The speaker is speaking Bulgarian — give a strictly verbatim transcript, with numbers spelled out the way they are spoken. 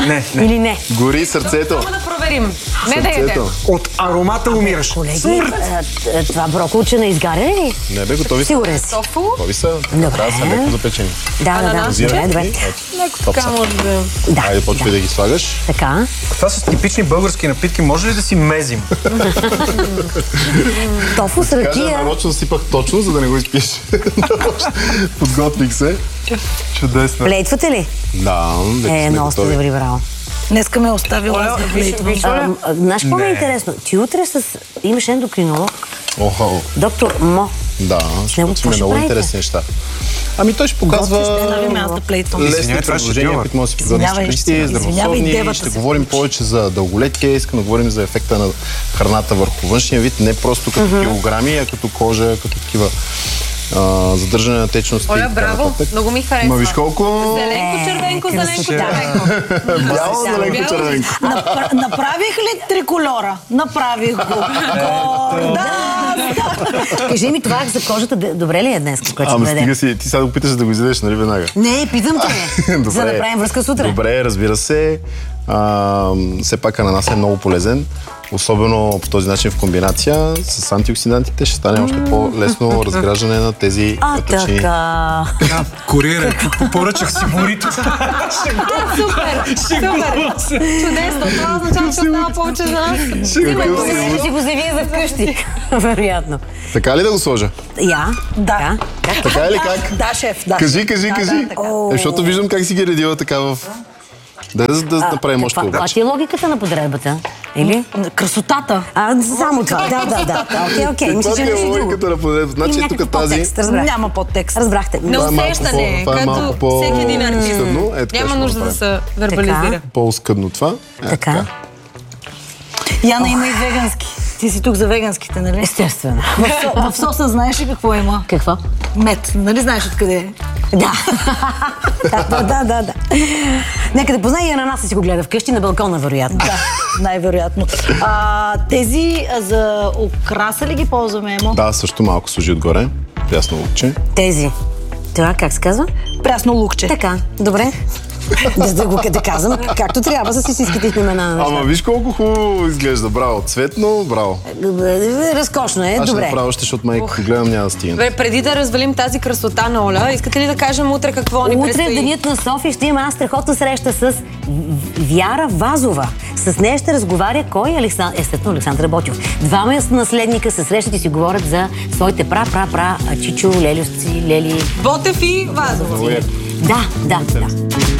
Не, не. Или не? Гори сърцето. Само да проверим. Не да ядем. От аромата умираш. Колеги, а, това броколче не изгаря ли? Не бе, готови са. Сигурен си. Тофу? Готови са. Добре. Трябва да са леко запечени. Да, да, да. Добре, добре. Леко така може да... Да, Айде, почвай да ги слагаш. така. Това са типични български напитки. Може ли да си мезим? Тофу с Кажа, ракия. нарочно сипах точно, за да не го изпиеш. Подготвих се. Чудесно. Плейтвате ли? Да, вече Е, сме много сте готови. добри, браво. Днеска ме е оставила аз да влейтвам. А, Знаеш какво ми е интересно? Ти утре с... имаш ендокринолог, Охо, доктор Мо. да, ще него учим какво ще много правите? интересни неща. Ами той ще показва Оставим аз да плейтвам. лесни Извинявай, това ще предложения, бива. които може да си пригодиш Извинявай, вкъщи, извинявай, здравословни. девата Ще си. говорим повече за дълголетие, искам да говорим за ефекта на храната върху външния вид, не просто като килограми, а като кожа, като такива а, задържане на течности. Оля, и така браво, нататък. много ми харесва. Ма виж колко... Зеленко, червенко, зеленко, червенко. Бяло, зеленко, червенко. Напра- Направих ли трикольора? Направих го. Горда! Кажи ми това за кожата, д- добре ли е днес, което ще Ама доведем? стига си, ти сега да го питаш да го изядеш, нали веднага? Не, питам те, за да направим връзка с утре. Добре, разбира се. А, все пак ананас е много полезен. Особено по този начин в комбинация с антиоксидантите ще стане още по-лесно разграждане на тези А, точни. така. Куриер, поръчах си бурито. Супер, супер. Чудесно. Това означава, че остава повече за нас. Ще си го завие за вкъщи. Вероятно. Така ли да го сложа? Я? Да. Как? Така ли как? Да, шеф, да. Кажи, кажи, Да, кажи. да, така. О. Е, защото виждам как си ги редила така в... Да, да, да направим още Каква- А обаче. ти е логиката на подредбата? Или? Красотата. А, само това. Да, да, да. Окей, окей. Мисля, Каква че ти е нещо друго. логиката на подредба? Значи Има е тук някакъв тази... подтекст, разбрах. Няма подтекст. Разбрахте. На Това е малко усещане, по- това е малко като по- всеки един артист. скъдно. Е, така Няма ще нужда да направим. се вербализира. По-скъдно това. Е, Така. Яна има и вегански. Ти си тук за веганските, нали? Естествено. В, со- в соса знаеш ли какво има? Какво? Мед. Нали знаеш откъде е? Да. да, да, да, да. Нека да познай и ананаса си го гледа вкъщи на балкона, вероятно. Да, най-вероятно. А, тези а, за украса ли ги ползваме, Емо? Да, също малко служи отгоре. Ясно лукче. Тези. Това как се казва? Прясно лукче. Така, добре. Да, да го да казвам, както трябва с истинските имена на Ама нещата. виж колко хубаво изглежда. Браво. Цветно, браво. Разкошно е, Аз ще добре. направя още, защото май като гледам няма да стигне. Добре, преди да развалим тази красота на Оля, искате ли да кажем утре какво ни Утре в предстои? денят на София ще има една страхотна среща с Вяра Вазова. С нея ще разговаря кой? Алексан... Естествено, Александър Ботев. Двама наследника се срещат и си говорят за своите пра-пра-пра Чичо, Лелюсци, Лели. Ботев и Вазов. Много яко. Да, да, да.